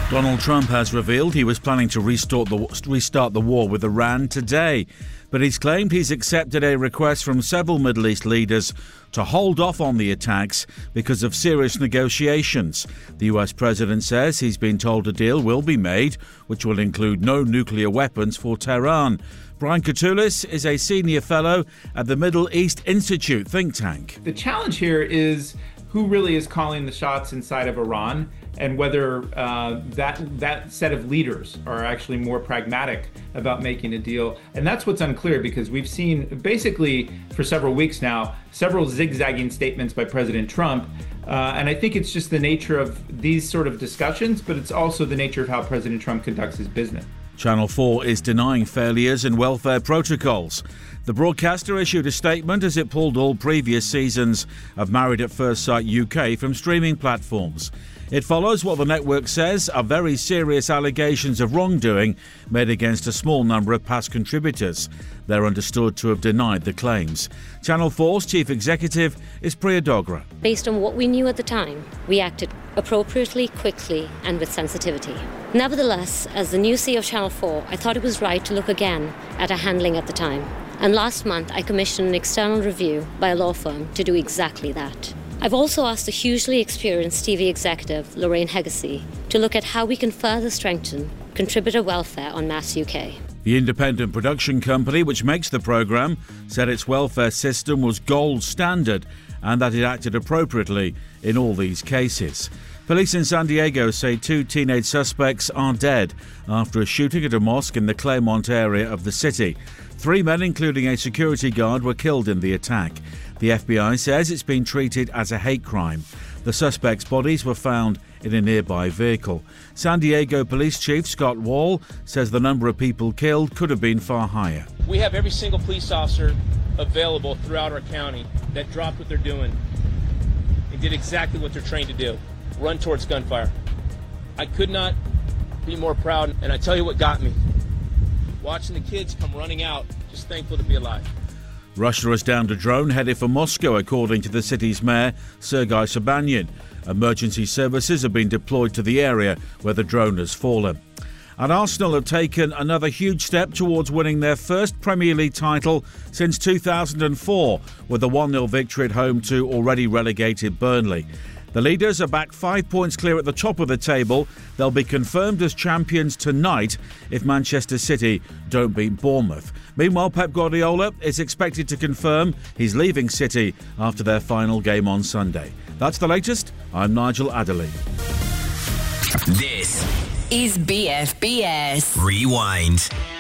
Donald Trump has revealed he was planning to restart the war with Iran today, but he's claimed he's accepted a request from several Middle East leaders to hold off on the attacks because of serious negotiations. The US president says he's been told a deal will be made, which will include no nuclear weapons for Tehran. Brian Katulis is a senior fellow at the Middle East Institute think tank. The challenge here is who really is calling the shots inside of Iran, and whether that set of leaders are actually more pragmatic about making a deal. And that's what's unclear, because we've seen basically for several weeks now, several zigzagging statements by President Trump. And I think it's just the nature of these sort of discussions, but it's also the nature of how President Trump conducts his business. Channel 4 is denying failures in welfare protocols. The broadcaster issued a statement as it pulled all previous seasons of Married at First Sight UK from streaming platforms. It follows what the network says are very serious allegations of wrongdoing made against a small number of past contributors. They're understood to have denied the claims. Channel 4's chief executive is Priya Dogra. Based on what we knew at the time, we acted appropriately, quickly and with sensitivity. Nevertheless, as the new CEO of Channel 4, I thought it was right to look again at our handling at the time. And last month, I commissioned an external review by a law firm to do exactly that. I've also asked the hugely experienced TV executive, Lorraine Heggessy, to look at how we can further strengthen contributor welfare on Mass UK. The independent production company which makes the programme said its welfare system was gold standard and that it acted appropriately in all these cases. Police in San Diego say 2 teenage suspects are dead after a shooting at a mosque in the Claremont area of the city. 3 men, including a security guard, were killed in the attack. The FBI says it's been treated as a hate crime. The suspects' bodies were found in a nearby vehicle. San Diego Police Chief Scott Wall says the number of people killed could have been far higher. We have every single police officer available throughout our county that dropped what they're doing and did exactly what they're trained to do: run towards gunfire. I could not be more proud, and I tell you what got me. Watching the kids come running out, just thankful to be alive. Russia has downed a drone headed for Moscow, according to the city's mayor, Sergei Sobyanin. Emergency services have been deployed to the area where the drone has fallen. And Arsenal have taken another huge step towards winning their first Premier League title since 2004, with a 1-0 victory at home to already relegated Burnley. The leaders are back 5 points clear at the top of the table. They'll be confirmed as champions tonight if Manchester City don't beat Bournemouth. Meanwhile, Pep Guardiola is expected to confirm he's leaving City after their final game on Sunday. That's the latest. I'm Nigel Adderley. This is BFBS Rewind.